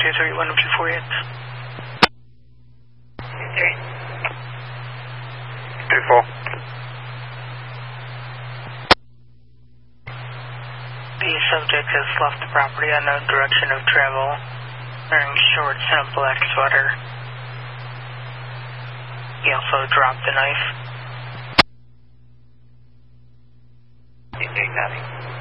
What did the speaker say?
231-248. Okay. 2-4. The subject has left the property on no direction of travel, wearing shorts and a black sweater. He also dropped the knife. Okay, copy.